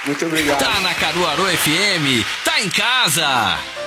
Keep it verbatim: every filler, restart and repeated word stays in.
Muito obrigado. Tá na Caruaru F M, tá em casa.